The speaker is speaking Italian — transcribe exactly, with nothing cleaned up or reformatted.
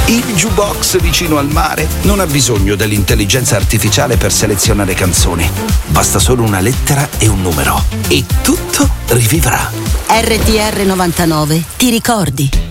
Il jukebox vicino al mare non ha bisogno dell'intelligenza artificiale per selezionare canzoni. Basta solo una lettera e un numero e tutto rivivrà. R T R novantanove, ti ricordi?